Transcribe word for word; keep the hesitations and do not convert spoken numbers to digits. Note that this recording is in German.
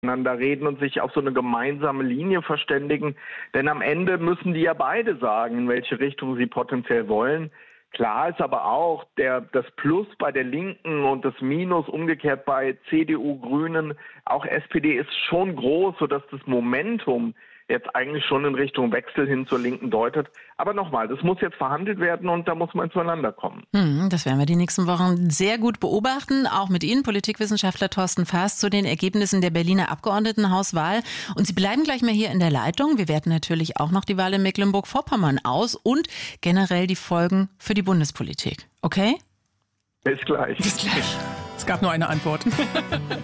miteinander reden und sich auf so eine gemeinsame Linie verständigen. Denn am Ende müssen die ja beide sagen, in welche Richtung sie potenziell wollen. Klar ist aber auch, der, das Plus bei der Linken und das Minus umgekehrt bei C D U, Grünen, auch S P D ist schon groß, sodass das Momentum jetzt eigentlich schon in Richtung Wechsel hin zur Linken deutet. Aber nochmal, das muss jetzt verhandelt werden und da muss man zueinander kommen. Hm, das werden wir die nächsten Wochen sehr gut beobachten. Auch mit Ihnen, Politikwissenschaftler Thorsten Faas, zu den Ergebnissen der Berliner Abgeordnetenhauswahl. Und Sie bleiben gleich mal hier in der Leitung. Wir werten natürlich auch noch die Wahl in Mecklenburg-Vorpommern aus und generell die Folgen für die Bundespolitik. Okay? Bis gleich. Bis gleich. Es gab nur eine Antwort.